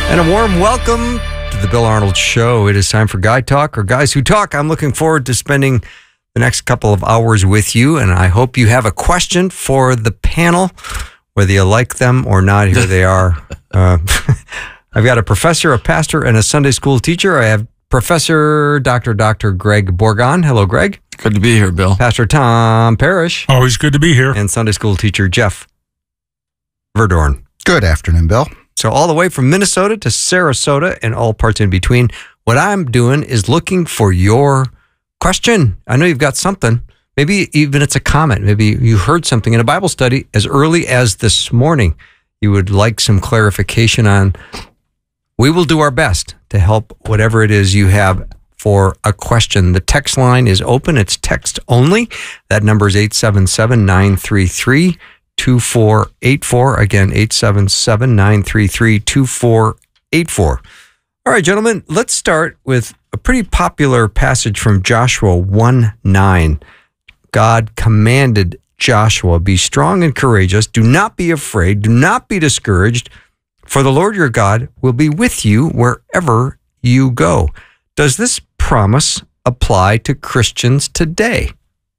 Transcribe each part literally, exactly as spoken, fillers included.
And a warm welcome to the Bill Arnold Show. It is time for Guy Talk, or Guys Who Talk. I'm looking forward to spending the next couple of hours with you, and I hope you have a question for the panel, whether you like them or not. Here they are. Uh, I've got a professor, a pastor, and a Sunday school teacher. I have Professor Doctor Doctor Greg Borgon. Hello, Greg. Good to be here, Bill. Pastor Tom Parrish. Always good to be here. And Sunday school teacher Jeff Verdorn. Good afternoon, Bill. So all the way from Minnesota to Sarasota and all parts in between, what I'm doing is looking for your question. I know you've got something. Maybe even it's a comment. Maybe you heard something in a Bible study as early as this morning. You would like some clarification on. We will do our best to help whatever it is you have for a question. The text line is open. It's text only. That number is eight seven seven, nine three three, two four eight four. Again, eight seven seven, nine three three, two four eight four. All right, gentlemen, let's start with a pretty popular passage from Joshua one nine. God commanded Joshua, be strong and courageous. Do not be afraid. Do not be discouraged, for the Lord your God will be with you wherever you go. Does this promise apply to Christians today?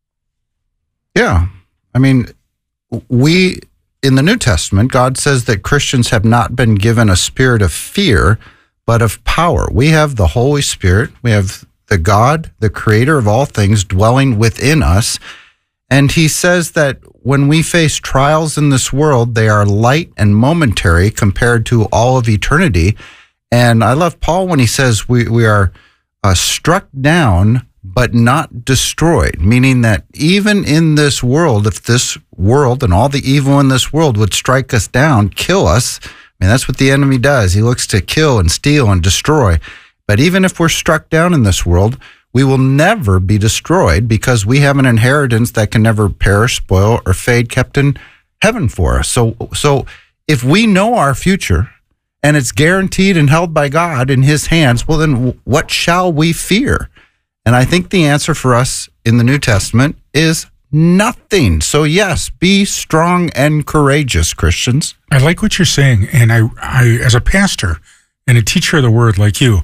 Yeah. I mean, we, in the New Testament, God says that Christians have not been given a spirit of fear, but of power. We have the Holy Spirit. We have the God, the creator of all things, dwelling within us. And he says that when we face trials in this world, they are light and momentary compared to all of eternity. And I love Paul when he says we, we are uh, struck down, but not destroyed, meaning that even in this world, if this world and all the evil in this world would strike us down, kill us, I mean, that's what the enemy does. He looks to kill and steal and destroy. But even if we're struck down in this world, we will never be destroyed because we have an inheritance that can never perish, spoil, or fade, kept in heaven for us. So, so if we know our future and it's guaranteed and held by God in his hands, well, then what shall we fear? And I think the answer for us in the New Testament is nothing. So yes, be strong and courageous, Christians. I like what you're saying. And I, I, as a pastor and a teacher of the word like you,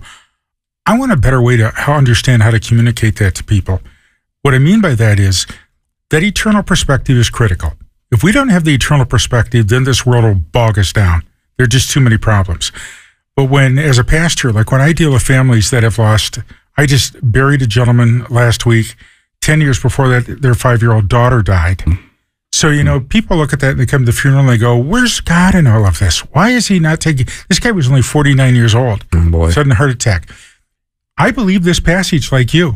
I want a better way to understand how to communicate that to people. What I mean by that is that eternal perspective is critical. If we don't have the eternal perspective, then this world will bog us down. There are just too many problems. But when, as a pastor, like when I deal with families that have lost, I just buried a gentleman last week, ten years before that, their five-year-old daughter died. So, you know, people look at that and they come to the funeral and they go, where's God in all of this? Why is he not taking, this guy was only forty-nine years old, Oh, boy. sudden heart attack. I believe this passage like you.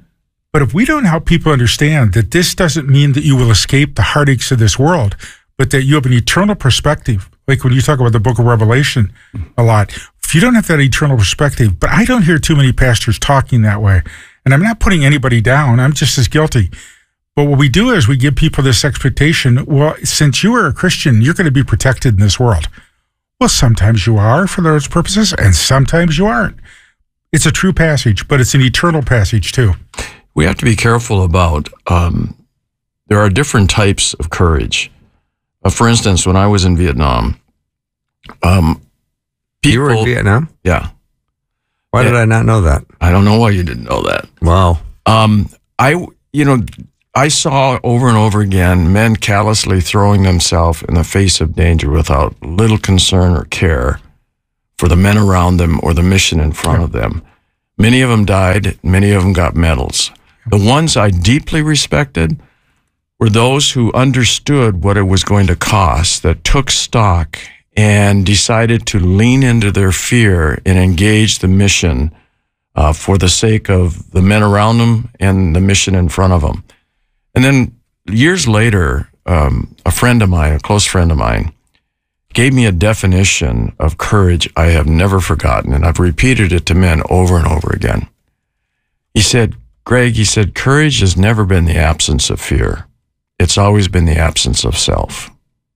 But if we don't help people understand that this doesn't mean that you will escape the heartaches of this world, but that you have an eternal perspective, like when you talk about the book of Revelation a lot, if you don't have that eternal perspective, but I don't hear too many pastors talking that way, and I'm not putting anybody down, I'm just as guilty. But what we do is we give people this expectation, well, since you are a Christian, you're going to be protected in this world. Well, sometimes you are for those purposes, and sometimes you aren't. It's a true passage, but it's an eternal passage too. We have to be careful about, um, there are different types of courage. Uh, for instance, when I was in Vietnam, um, people... You were in Vietnam? Yeah. Why yeah. did I not know that? I don't know why you didn't know that. Wow. Um, I, you know, I saw over and over again men callously throwing themselves in the face of danger without little concern or care for the men around them or the mission in front of them. Many of them died. Many of them got medals. The ones I deeply respected were those who understood what it was going to cost, that took stock and decided to lean into their fear and engage the mission uh, for the sake of the men around them and the mission in front of them. And then years later, um, a friend of mine, a close friend of mine, gave me a definition of courage I have never forgotten, and I've repeated it to men over and over again. He said, Greg, he said, courage has never been the absence of fear. It's always been the absence of self.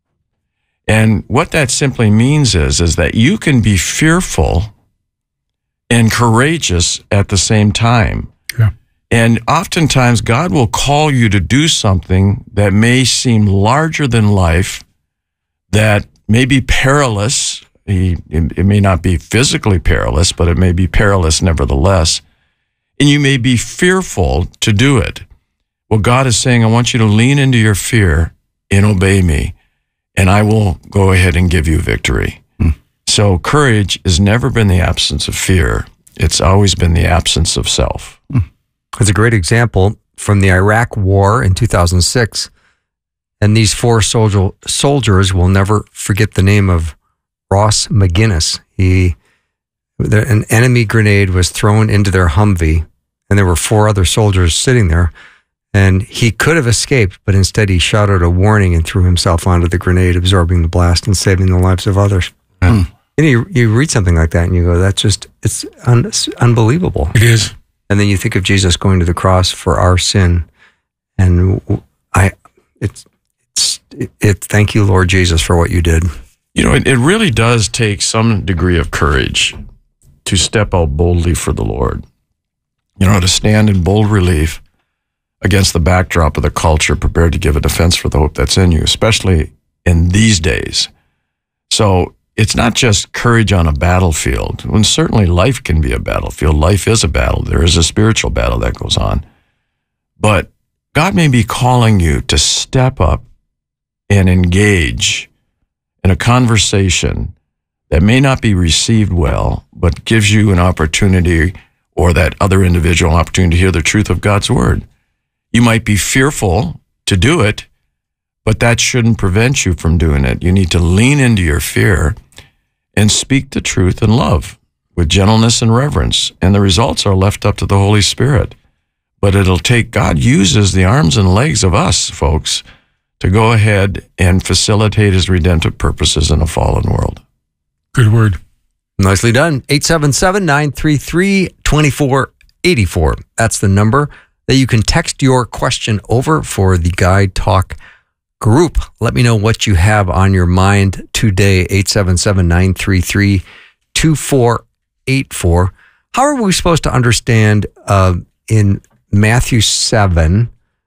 And what that simply means is, is that you can be fearful and courageous at the same time. Yeah. And oftentimes God will call you to do something that may seem larger than life, that may be perilous, He, it, it may not be physically perilous, but it may be perilous nevertheless. And you may be fearful to do it. Well, God is saying, I want you to lean into your fear and obey me, and I will go ahead and give you victory. Hmm. So courage has never been the absence of fear. It's always been the absence of self. Hmm. It's a great example from the Iraq War in two thousand six. And these four soldier, soldiers will never forget the name of Ross McGinnis. He, the, an enemy grenade was thrown into their Humvee, and there were four other soldiers sitting there. And he could have escaped, but instead he shouted a warning and threw himself onto the grenade, absorbing the blast and saving the lives of others. Mm. And you, you read something like that and you go, that's just, it's, un, it's unbelievable. It is. And then you think of Jesus going to the cross for our sin. And I, it's, it's, it, it thank you, Lord Jesus, for what you did. You know, it, it really does take some degree of courage to step out boldly for the Lord. You know, to stand in bold relief against the backdrop of the culture, prepared to give a defense for the hope that's in you, especially in these days. So it's not just courage on a battlefield. When certainly life can be a battlefield. Life is a battle. There is a spiritual battle that goes on. But God may be calling you to step up and engage in a conversation that may not be received well, but gives you an opportunity, or that other individual an opportunity to hear the truth of God's word. You might be fearful to do it, but that shouldn't prevent you from doing it. You need to lean into your fear and speak the truth in love with gentleness and reverence. And the results are left up to the Holy Spirit. But it'll take, God uses the arms and legs of us, folks, to go ahead and facilitate his redemptive purposes in a fallen world. Good word. Nicely done. eight seven seven, nine three three, two four eight four. That's the number that you can text your question over for the Guide Talk group. Let me know what you have on your mind today. eight seven seven, nine three three, two four eight four. How are we supposed to understand uh, in Matthew seven,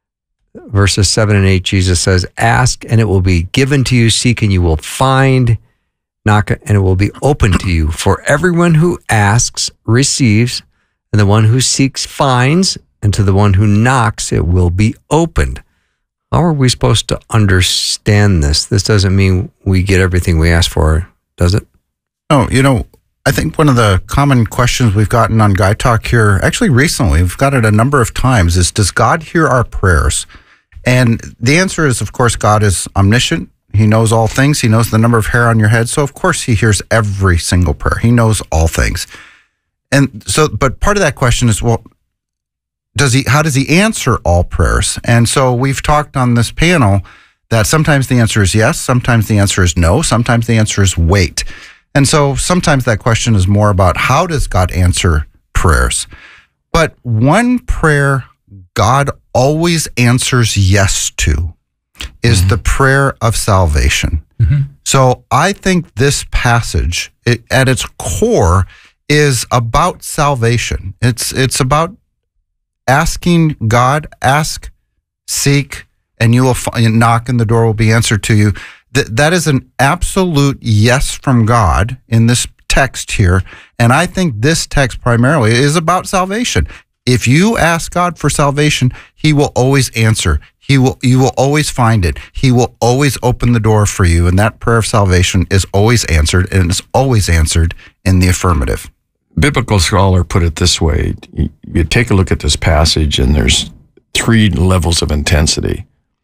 verses seven and eight, Jesus says, ask and it will be given to you, seek and you will find, knock and it will be open to you. For everyone who asks receives, and the one who seeks finds, and to the one who knocks it will be opened. How are we supposed to understand this? This doesn't mean we get everything we ask for, does it? Oh, you know, I think one of the common questions we've gotten on Guide Talk here, actually recently, we've got it a number of times, is does God hear our prayers? And the answer is, of course, God is omniscient. He knows all things. He knows the number of hair on your head. So, of course, he hears every single prayer. He knows all things. And so, but part of that question is, well, does he, how does he answer all prayers? And so we've talked on this panel that sometimes the answer is yes, sometimes the answer is no, sometimes the answer is wait. And so sometimes that question is more about how does God answer prayers? But one prayer God always answers yes to is mm-hmm. the prayer of salvation. Mm-hmm. So I think this passage, it, at its core, is about salvation. It's it's about asking God, ask, seek, and you will find, knock, and the door will be answered to you. Th- that is an absolute yes from God in this text here. And I think this text primarily is about salvation. If you ask God for salvation, he will always answer. He will, you will always find it. He will always open the door for you. And that prayer of salvation is always answered, and it's always answered in the affirmative. Biblical scholar put it this way. You, you take a look at this passage, and there's three levels of intensity.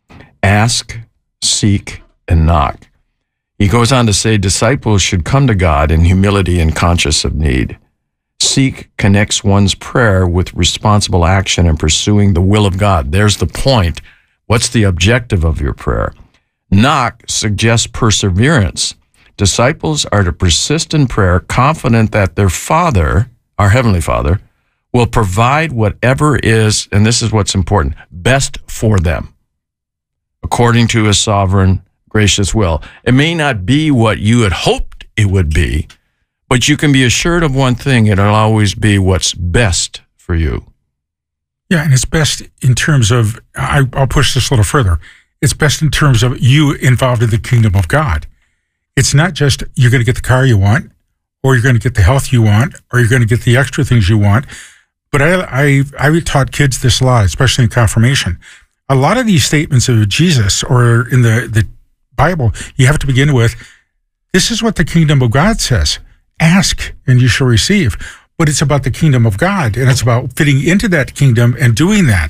Ask, seek, and knock. He goes on to say disciples should come to God in humility and conscious of need. Seek connects one's prayer with responsible action and pursuing the will of God. There's the point. What's the objective of your prayer? Knock suggests perseverance. Disciples are to persist in prayer, confident that their Father, our Heavenly Father, will provide whatever is, and this is what's important, best for them, according to his sovereign, gracious will. It may not be what you had hoped it would be, but you can be assured of one thing, it'll always be what's best for you. Yeah, and it's best in terms of, I, I'll push this a little further, it's best in terms of you involved in the kingdom of God. It's not just you're going to get the car you want, or you're going to get the health you want, or you're going to get the extra things you want. But I, I, I taught kids this a lot, especially in confirmation. A lot of these statements of Jesus or in the, the Bible, you have to begin with, this is what the kingdom of God says. Ask and you shall receive. But it's about the kingdom of God, and it's about fitting into that kingdom and doing that.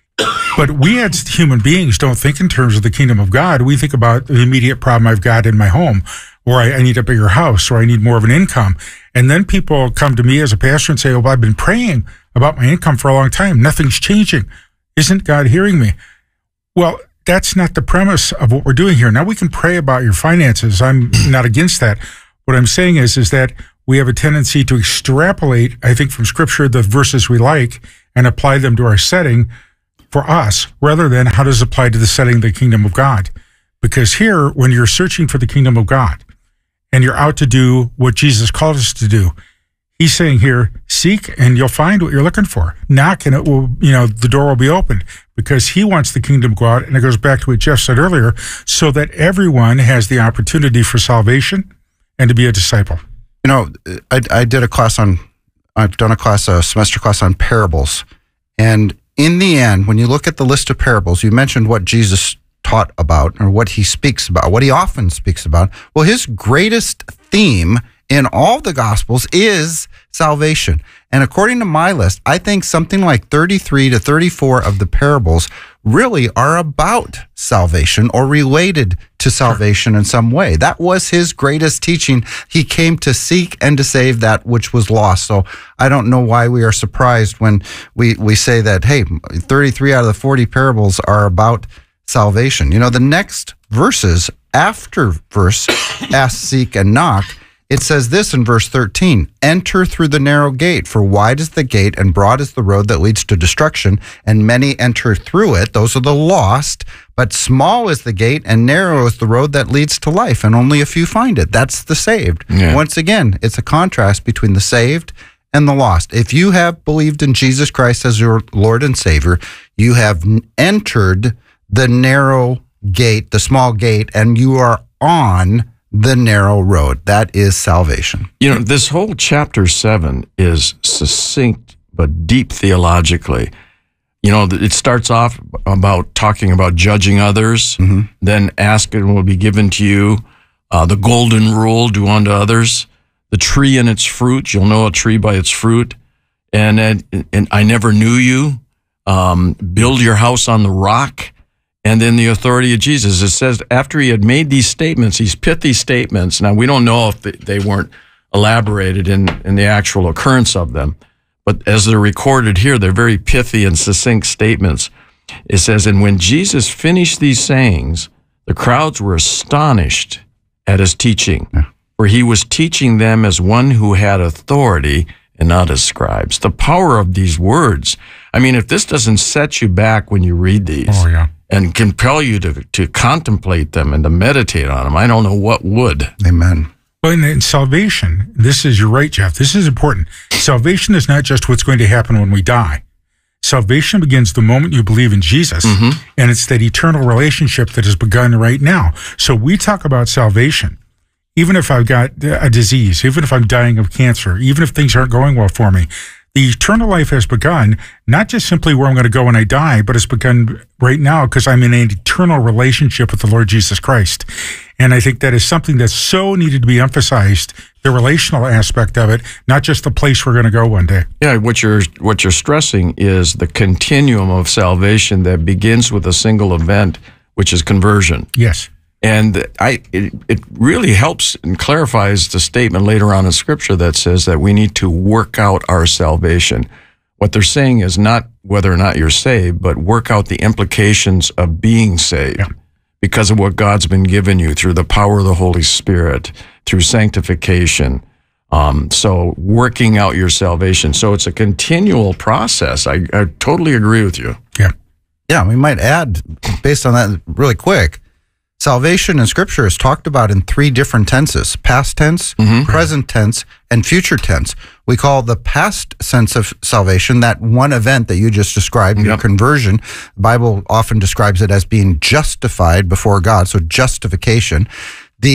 But we as human beings don't think in terms of the kingdom of God. We think about the immediate problem I've got in my home, or I, I need a bigger house, or I need more of an income. And then people come to me as a pastor and say, oh, well, I've been praying about my income for a long time. Nothing's changing. Isn't God hearing me? Well, that's not the premise of what we're doing here. Now, we can pray about your finances. I'm not against that. What I'm saying is, is that we have a tendency to extrapolate, I think, from Scripture, the verses we like and apply them to our setting for us, rather than how does it apply to the setting of the kingdom of God. Because here, when you're searching for the kingdom of God and you're out to do what Jesus called us to do, he's saying here, seek and you'll find what you're looking for. Knock and it will, you know, the door will be opened, because he wants the kingdom to go out. And it goes back to what Jeff said earlier, so that everyone has the opportunity for salvation and to be a disciple. You know, I, I did a class on, I've done a class, a semester class on parables. And in the end, when you look at the list of parables, you mentioned what Jesus taught about, or what he speaks about, what he often speaks about. Well, his greatest theme in all the Gospels is salvation. And according to my list, I think something like thirty-three to thirty-four of the parables really are about salvation or related to salvation in some way. That was his greatest teaching. He came to seek and to save that which was lost. So I don't know why we are surprised when we, we say that, hey, thirty-three out of the forty parables are about salvation. You know, the next verses after verse, ask, seek, and knock, it says this in verse thirteen, enter through the narrow gate, for wide is the gate and broad is the road that leads to destruction, and many enter through it. Those are the lost. But small is the gate and narrow is the road that leads to life, and only a few find it. That's the saved. Yeah. Once again, it's a contrast between the saved and the lost. If you have believed in Jesus Christ as your Lord and Savior, you have entered the narrow gate, the small gate, and you are on the narrow road. That is salvation. You know, this whole chapter seven is succinct but deep theologically. You know, it starts off about talking about judging others, mm-hmm. then ask and will be given to you. Uh, the golden rule, do unto others. The tree and its fruit, you'll know a tree by its fruit. And, and, and I never knew you. Um, build your house on the rock. And then the authority of Jesus. It says after he had made these statements, these pithy statements, now we don't know if they weren't elaborated in, in the actual occurrence of them, but as they're recorded here, they're very pithy and succinct statements. It says, and when Jesus finished these sayings, the crowds were astonished at his teaching, yeah. for he was teaching them as one who had authority and not as scribes. The power of these words. I mean, if this doesn't set you back when you read these, oh, yeah. and compel you to, to contemplate them and to meditate on them, I don't know what would. Amen. Well, in, in salvation, this is, you're right, Jeff, this is important. Salvation is not just what's going to happen when we die. Salvation begins the moment you believe in Jesus, mm-hmm. and it's that eternal relationship that has begun right now. So we talk about salvation. Even if I've got a disease, even if I'm dying of cancer, even if things aren't going well for me, the eternal life has begun, not just simply where I'm going to go when I die, but it's begun right now because I'm in an eternal relationship with the Lord Jesus Christ. And I think that is something that's so needed to be emphasized, the relational aspect of it, not just the place we're going to go one day. Yeah, what you're what you're stressing is the continuum of salvation that begins with a single event, which is conversion. Yes. And I, it, it really helps and clarifies the statement later on in Scripture that says that we need to work out our salvation. What they're saying is not whether or not you're saved, but work out the implications of being saved yeah. because of what God's been given you through the power of the Holy Spirit, through sanctification. Um, so working out your salvation. So it's a continual process. I, I totally agree with you. Yeah. Yeah, we might add, based on that really quick, salvation in Scripture is talked about in three different tenses, past tense, mm-hmm. present tense, and future tense. We call the past sense of salvation that one event that you just described, yep. your conversion. The Bible often describes it as being justified before God, so justification. The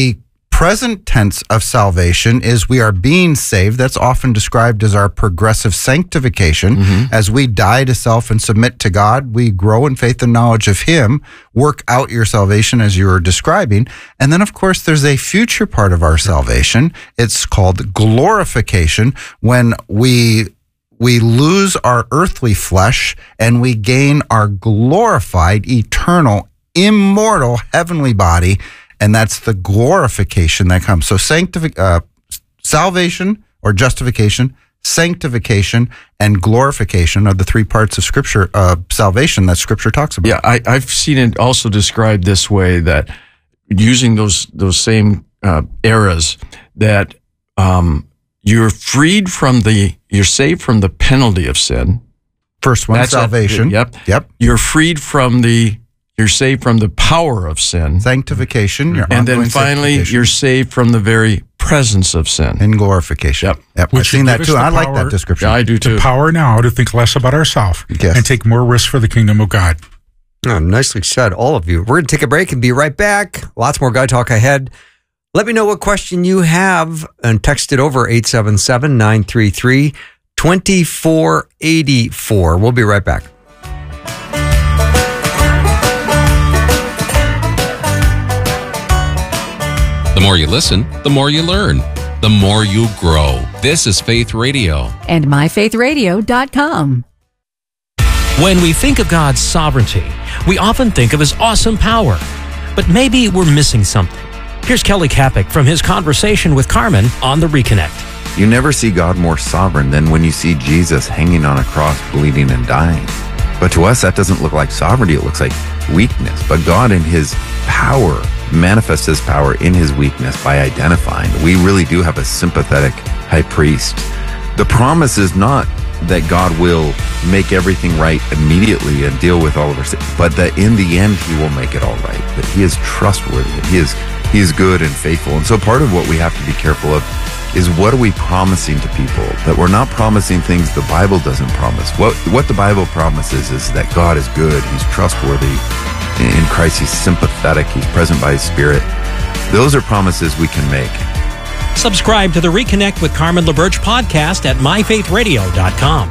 present tense of salvation is we are being saved. That's often described as our progressive sanctification. Mm-hmm. As we die to self and submit to God, we grow in faith and knowledge of Him, work out your salvation as you were describing. And then, of course, there's a future part of our salvation. It's called glorification, when we we lose our earthly flesh and we gain our glorified, eternal, immortal, heavenly body. And that's the glorification that comes. So sanctific, uh, salvation or justification, sanctification, and glorification are the three parts of Scripture, uh, salvation that Scripture talks about. Yeah, I, I've seen it also described this way, that using those those same uh, eras, that um, you're freed from the, you're saved from the penalty of sin. First one, That's salvation. A, yep. Yep. You're freed from the You're saved from the power of sin. Sanctification. Your and then finally, you're saved from the very presence of sin. And glorification. Yep. Yep. I've seen that too. I like that description. Yeah, I do too. The power now to think less about ourselves yes. and take more risks for the kingdom of God. Oh, nicely said, all of you. We're going to take a break and be right back. Lots more Guy Talk ahead. Let me know what question you have and text it over eight seven seven, nine three three, two four eight four. We'll be right back. The more you listen, the more you learn, the more you grow. This is Faith Radio. And my faith radio dot com. When we think of God's sovereignty, we often think of His awesome power. But maybe we're missing something. Here's Kelly Kapic from his conversation with Carmen on The Reconnect. You never see God more sovereign than when you see Jesus hanging on a cross, bleeding and dying. But to us, that doesn't look like sovereignty. It looks like weakness. But God, in His power, manifests His power in His weakness by identifying. We really do have a sympathetic high priest. The promise is not that God will make everything right immediately and deal with all of our sins, but that in the end He will make it all right, that He is trustworthy, that He is, he is good and faithful. And so part of what we have to be careful of is, what are we promising to people? That we're not promising things the Bible doesn't promise. What, what the Bible promises is that God is good, He's trustworthy. In Christ, He's sympathetic, He's present by His Spirit. Those are promises we can make. Subscribe to the Reconnect with Carmen LaBerge podcast at my faith radio dot com.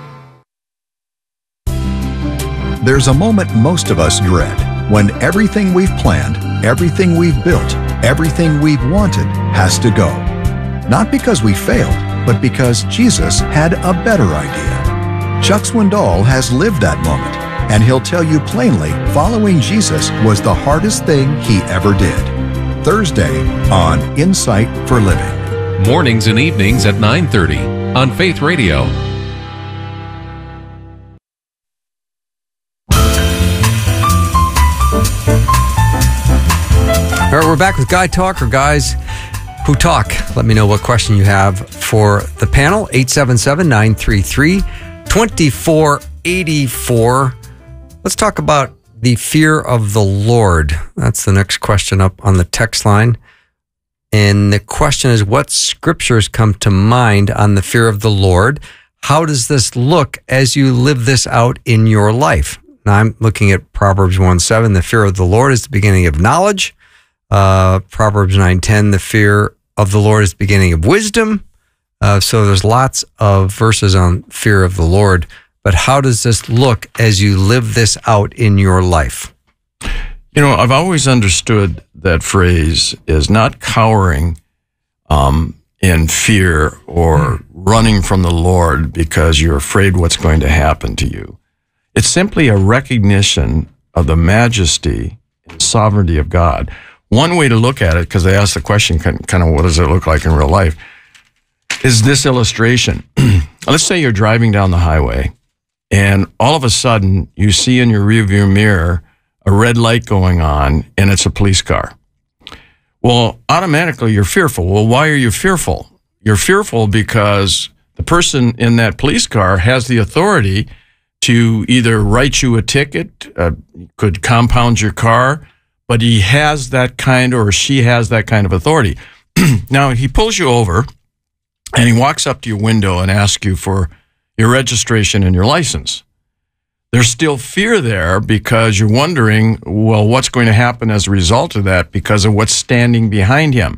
There's a moment most of us dread, when everything we've planned, everything we've built, everything we've wanted has to go. Not because we failed, but because Jesus had a better idea. Chuck Swindoll has lived that moment, and he'll tell you plainly, following Jesus was the hardest thing he ever did. Thursday on Insight for Living. Mornings and evenings at nine thirty on Faith Radio. All right, we're back with Guy Talk, or Guys Who Talk. Let me know what question you have for the panel. eight seven seven, nine three three, two four eight four. Let's talk about the fear of the Lord. That's the next question up on the text line. And the question is, what scriptures come to mind on the fear of the Lord? How does this look as you live this out in your life? Now, I'm looking at Proverbs one seven. The fear of the Lord is the beginning of knowledge. Uh, Proverbs nine ten. The fear of the Lord is the beginning of wisdom. Uh, so there's lots of verses on fear of the Lord. But how does this look as you live this out in your life? You know, I've always understood that phrase is not cowering um, in fear or mm. running from the Lord because you're afraid what's going to happen to you. It's simply a recognition of the majesty and sovereignty of God. One way to look at it, because they asked the question, kind of what does it look like in real life, is this illustration. Let's say you're driving down the highway, and all of a sudden, you see in your rearview mirror a red light going on, and it's a police car. Well, automatically, you're fearful. Well, why are you fearful? You're fearful because the person in that police car has the authority to either write you a ticket, uh, could compound your car, but he has that kind, or she has that kind of authority. Now, he pulls you over, and he walks up to your window and asks you for your registration and your license. There's still fear there because you're wondering, well, what's going to happen as a result of that because of what's standing behind him.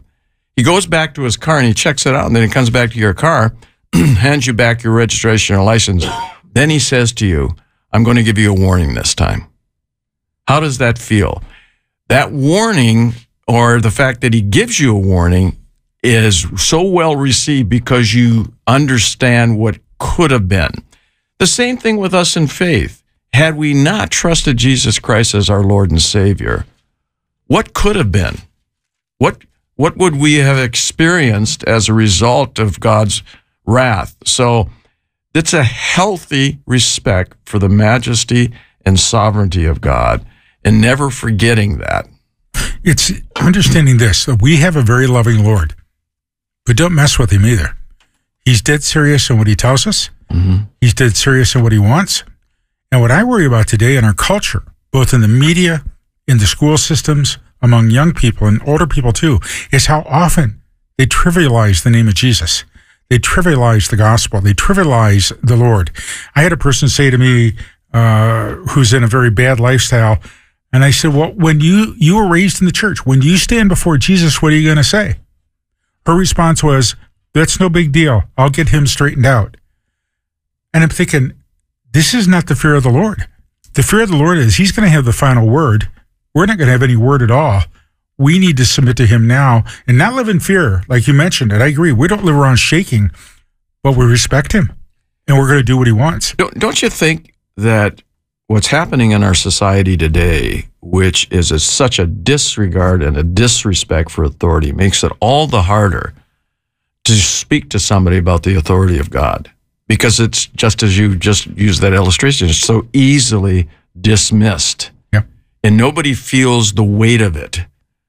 He goes back to his car and he checks it out, and then he comes back to your car, hands you back your registration or license. Then he says to you, I'm going to give you a warning this time. How does that feel? That warning, or the fact that he gives you a warning, is so well received because you understand what could have been. The same thing with us in faith. Had we not trusted Jesus Christ as our Lord and Savior, what could have been? What what would we have experienced as a result of God's wrath? So it's a healthy respect for the majesty and sovereignty of God, and never forgetting that. It's understanding this, that we have a very loving Lord, but don't mess with him either. He's dead serious in what he tells us. Mm-hmm. He's dead serious in what he wants. And what I worry about today in our culture, both in the media, in the school systems, among young people and older people too, is how often they trivialize the name of Jesus. They trivialize the gospel. They trivialize the Lord. I had a person say to me, uh, who's in a very bad lifestyle, and I said, well, when you, you were raised in the church, when you stand before Jesus, what are you going to say? Her response was, that's no big deal. I'll get him straightened out. And I'm thinking, this is not the fear of the Lord. The fear of the Lord is he's going to have the final word. We're not going to have any word at all. We need to submit to him now and not live in fear, like you mentioned. And I agree. We don't live around shaking, but we respect him and we're going to do what he wants. Don't, don't you think that what's happening in our society today, which is a, such a disregard and a disrespect for authority, makes it all the harder to speak to somebody about the authority of God? Because it's just as you just used that illustration, it's so easily dismissed. Yep. And nobody feels the weight of it.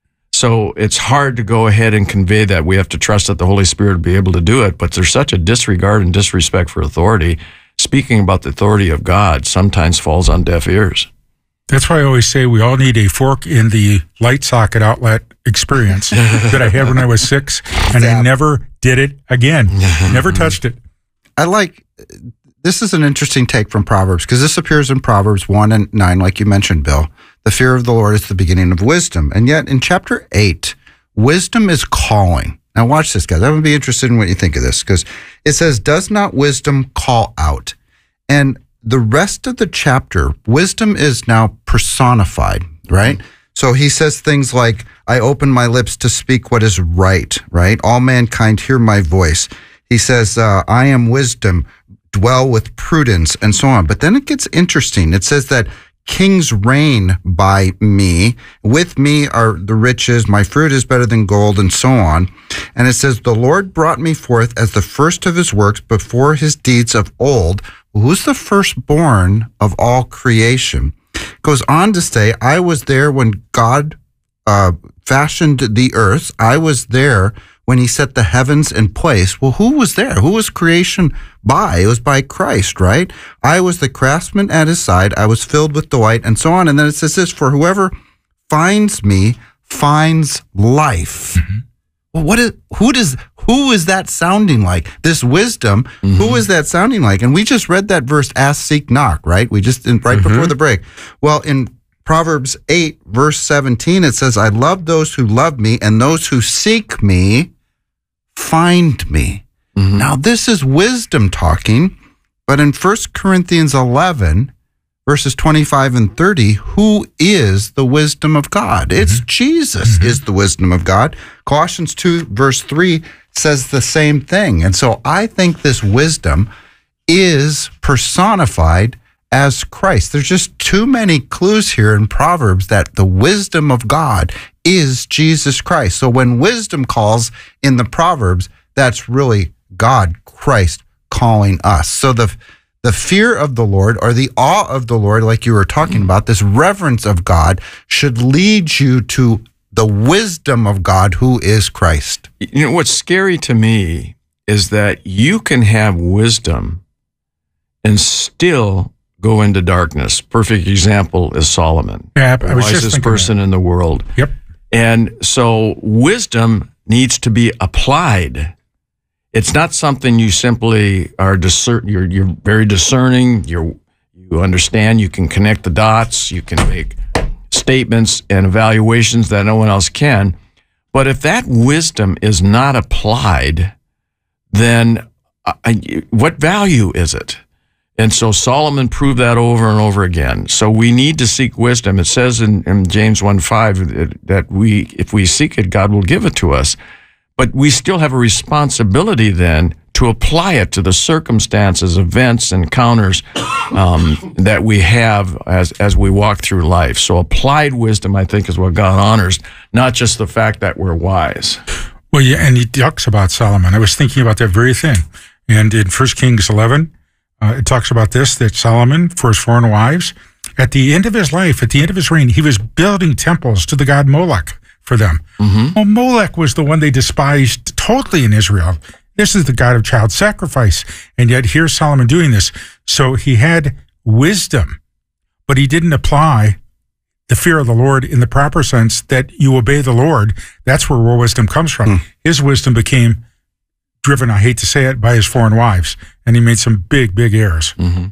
So it's hard to go ahead and convey that. We have to trust that the Holy Spirit will be able to do it. But there's such a disregard and disrespect for authority. Speaking about the authority of God sometimes falls on deaf ears. That's why I always say we all need a fork in the light socket outlet experience that I had when I was six, and I never did it again. Never touched it. I like, this is an interesting take from Proverbs, because this appears in Proverbs one and nine, like you mentioned, Bill. The fear of the Lord is the beginning of wisdom. And yet in chapter eight, wisdom is calling. Now watch this, guys. I would be interested in what you think of this, because it says, does not wisdom call out? And the rest of the chapter, wisdom is now personified, right? So he says things like, I open my lips to speak what is right, right? All mankind hear my voice. He says, uh, I am wisdom, dwell with prudence, and so on. But then it gets interesting. It says that kings reign by me. With me are the riches. My fruit is better than gold, and so on. And it says, the Lord brought me forth as the first of his works before his deeds of old. Who's the firstborn of all creation? Goes on to say, I was there when God uh, fashioned the earth. I was there when he set the heavens in place. Well, who was there? Who was creation by? It was by Christ, right? I was the craftsman at his side. I was filled with delight, and so on. And then it says this, for whoever finds me finds life. Mm-hmm. Well, what is, who does, who is that sounding like? This wisdom, mm-hmm. Who is that sounding like? And we just read that verse, ask, seek, knock, right? We just, right mm-hmm. before the break. Well, in Proverbs eight, verse seventeen, it says, I love those who love me, and those who seek me find me. Mm-hmm. Now, this is wisdom talking, but in First Corinthians eleven, verses twenty-five and thirty, who is the wisdom of God? Mm-hmm. It's Jesus mm-hmm. is the wisdom of God. Colossians two, verse three says the same thing. And so I think this wisdom is personified as Christ. There's just too many clues here in Proverbs that the wisdom of God is Jesus Christ. So when wisdom calls in the Proverbs, that's really God, Christ, calling us. So the the fear of the Lord, or the awe of the Lord, like you were talking about, this reverence of God, should lead you to the wisdom of God, who is Christ. You know, what's scary to me is that you can have wisdom and still go into darkness. Perfect example is Solomon, yeah, the I was just wisest person that. in the world. Yep. And so wisdom needs to be applied. It's not something you simply are discern. You're you're very discerning. You're you understand. You can connect the dots. You can make statements and evaluations that no one else can. But if that wisdom is not applied, then I, what value is it? And so Solomon proved that over and over again. So we need to seek wisdom. It says in, in James one five that we, if we seek it, God will give it to us. But we still have a responsibility then to apply it to the circumstances, events, encounters um, that we have as as we walk through life. So applied wisdom, I think, is what God honors, not just the fact that we're wise. Well, yeah, and he talks about Solomon. I was thinking about that very thing. And in First Kings eleven, uh, it talks about this, that Solomon, for his foreign wives, at the end of his life, at the end of his reign, he was building temples to the god Molech for them. Mm-hmm. Well, Molech was the one they despised totally in Israel. This is the god of child sacrifice. And yet here's Solomon doing this. So he had wisdom, but he didn't apply the fear of the Lord in the proper sense that you obey the Lord. That's where real wisdom comes from. Mm. His wisdom became driven, I hate to say it, by his foreign wives. And he made some big, big errors. Mm-hmm.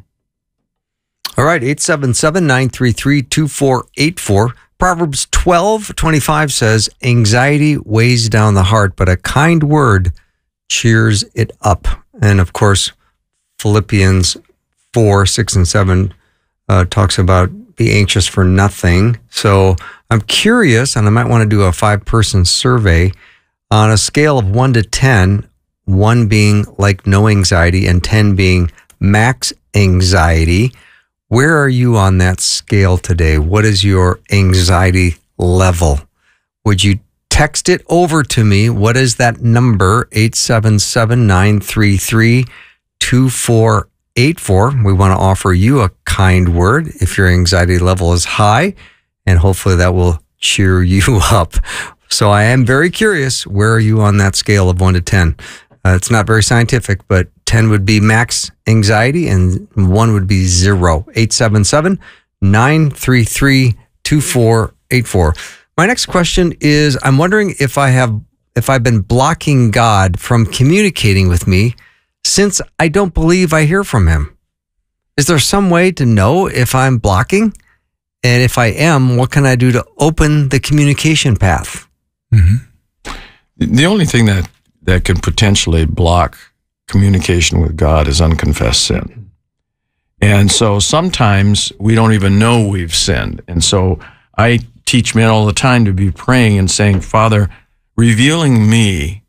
All right, eight seven seven, nine three three, two four eight four. Proverbs twelve twenty-five says, anxiety weighs down the heart, but a kind word cheers it up. And of course, Philippians four, six, and seven uh, talks about be anxious for nothing. So I'm curious, and I might want to do a five-person survey on a scale of one to ten, one being like no anxiety and ten being max anxiety. Where are you on that scale today? What is your anxiety level? Would you text it over to me? What is that number? eight seven seven, nine three three, two four eight four. We want to offer you a kind word if your anxiety level is high, and hopefully that will cheer you up. So I am very curious, where are you on that scale of one to ten? Uh, it's not very scientific, but ten would be max anxiety and one would be zero. eight seven seven, nine three three, two four eight four. My next question is, I'm wondering if I have, if I've been blocking God from communicating with me since I don't believe I hear from him. Is there some way to know if I'm blocking? And if I am, what can I do to open the communication path? Mm-hmm. The only thing that, that can potentially block communication with God is unconfessed sin. And so sometimes we don't even know we've sinned. And so I teach men all the time to be praying and saying, Father, revealing me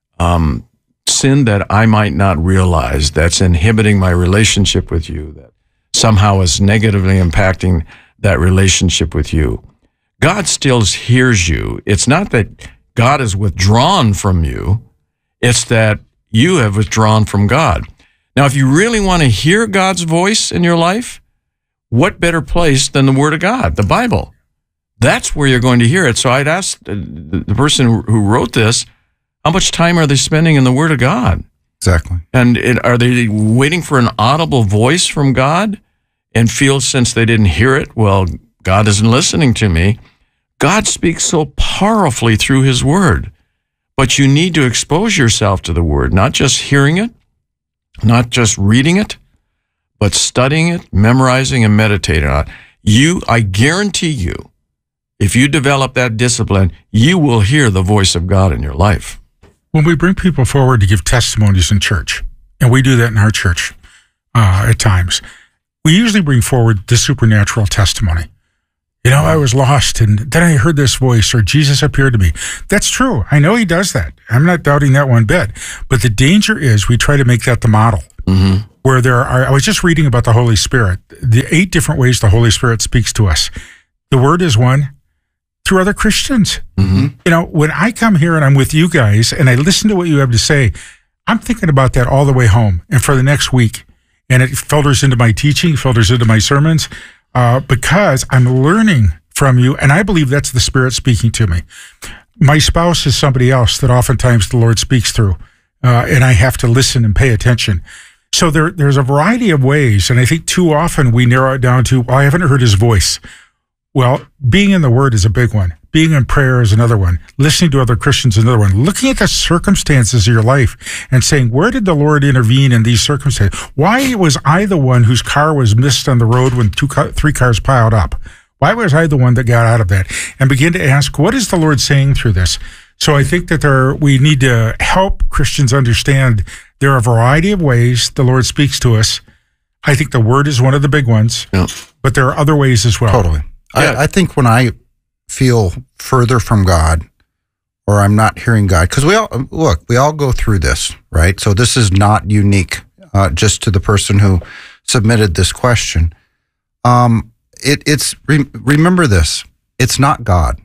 um, sin that I might not realize, that's inhibiting my relationship with you, that somehow is negatively impacting that relationship with you. God still hears you. It's not that God is withdrawn from you. It's that you have withdrawn from God. Now, if you really want to hear God's voice in your life, what better place than the Word of God, the Bible? That's where you're going to hear it. So I'd ask the person who wrote this, how much time are they spending in the Word of God? Exactly. And it, are they waiting for an audible voice from God and feel since they didn't hear it, well, God isn't listening to me? God speaks so powerfully through His Word. But you need to expose yourself to the Word, not just hearing it, not just reading it, but studying it, memorizing, and meditating on it. You, I guarantee you, if you develop that discipline, you will hear the voice of God in your life. When we bring people forward to give testimonies in church, and we do that in our church uh, at times, we usually bring forward the supernatural testimony. You know, I was lost, and then I heard this voice, or Jesus appeared to me. That's true. I know He does that. I'm not doubting that one bit. But the danger is we try to make that the model. Mm-hmm. Where there are, I was just reading about the Holy Spirit, the eight different ways the Holy Spirit speaks to us. The Word is one, through other Christians. Mm-hmm. You know, when I come here and I'm with you guys, and I listen to what you have to say, I'm thinking about that all the way home and for the next week. And it filters into my teaching, filters into my sermons. Uh, because I'm learning from you, and I believe that's the Spirit speaking to me. My spouse is somebody else that oftentimes the Lord speaks through, uh, and I have to listen and pay attention. So there, there's a variety of ways, and I think too often we narrow it down to, well, I haven't heard His voice. Well, being in the Word is a big one. Being in prayer is another one. Listening to other Christians is another one. Looking at the circumstances of your life and saying, where did the Lord intervene in these circumstances? Why was I the one whose car was missed on the road when two, three cars piled up? Why was I the one that got out of that? And begin to ask, what is the Lord saying through this? So I think that there we need to help Christians understand there are a variety of ways the Lord speaks to us. I think the Word is one of the big ones, Yeah. but there are other ways as well. Totally. Yeah. I, I think when I feel further from God or I'm not hearing God, because we all, look, we all go through this, right? So this is not unique uh, just to the person who submitted this question. Um, it, it's, re, remember this, it's not God.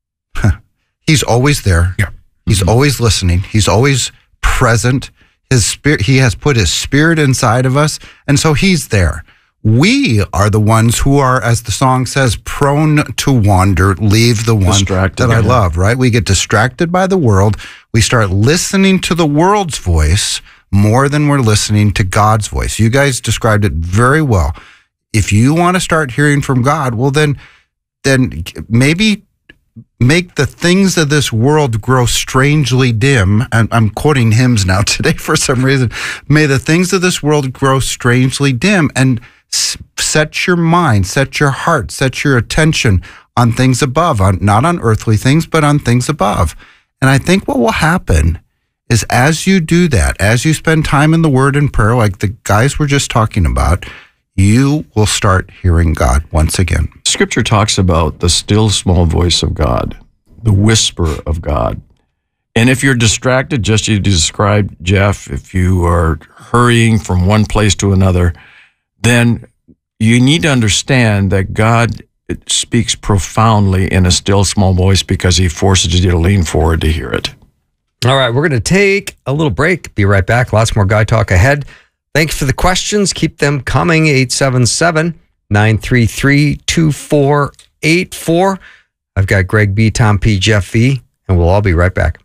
He's always there. Yeah. He's Mm-hmm. always listening. He's always present. His spirit, he has put his spirit inside of us. And so he's there. We are the ones who are, as the song says, prone to wander, leave the one Distracted, that I yeah. love, right? We get distracted by the world. We start listening to the world's voice more than we're listening to God's voice. You guys described it very well. If you want to start hearing from God, well, then, then maybe make the things of this world grow strangely dim. And I'm quoting hymns now today for some reason. May the things of this world grow strangely dim, and s- set your mind, set your heart, set your attention on things above, on not on earthly things, but on things above. And I think what will happen is as you do that, as you spend time in the Word and prayer, like the guys were just talking about, you will start hearing God once again. Scripture talks about the still small voice of God, the whisper of God. And if you're distracted, just as you described, Jeff, if you are hurrying from one place to another, then you need to understand that God speaks profoundly in a still small voice because he forces you to lean forward to hear it. All right, we're going to take a little break. Be right back. Lots more Guy Talk ahead. Thanks for the questions. Keep them coming. eight seven seven, nine three three, two four eight four. I've got Greg B., Tom P., Jeff V., and we'll all be right back.